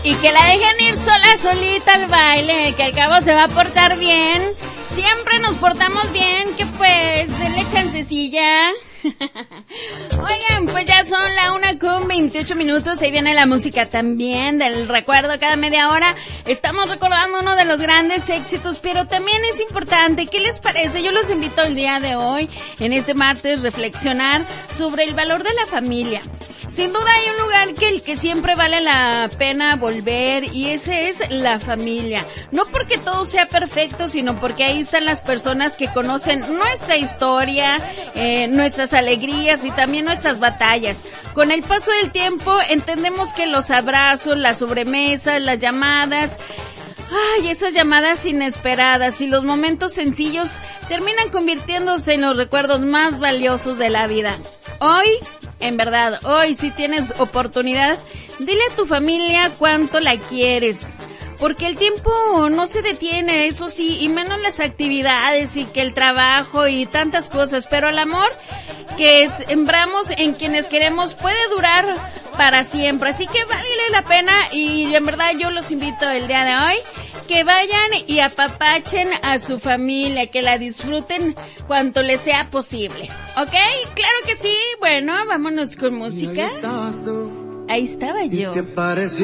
Y que la dejen ir sola, solita al baile, que al cabo se va a portar bien. Siempre nos portamos bien, que pues, denle chancecilla. Oigan, pues ya son la 1:28. Ahí viene la música también del recuerdo cada media hora. Estamos recordando uno de los grandes éxitos, pero también es importante. ¿Qué les parece? Yo los invito el día de hoy, en este martes, a reflexionar sobre el valor de la familia. Sin duda hay un lugar que siempre vale la pena volver, y ese es la familia. No porque todo sea perfecto, sino porque ahí están las personas que conocen nuestra historia, nuestras alegrías y también nuestras batallas. Con el paso del tiempo entendemos que los abrazos, las sobremesas, las llamadas, esas llamadas inesperadas y los momentos sencillos terminan convirtiéndose en los recuerdos más valiosos de la vida. Hoy, en verdad, hoy si tienes oportunidad, dile a tu familia cuánto la quieres. Porque el tiempo no se detiene, eso sí, y menos las actividades y que el trabajo y tantas cosas. Pero el amor que sembramos en quienes queremos puede durar para siempre. Así que vale la pena, y en verdad yo los invito el día de hoy que vayan y apapachen a su familia, que la disfruten cuanto les sea posible. ¿Ok? Claro que sí. Bueno, vámonos con música. Ahí estaba yo.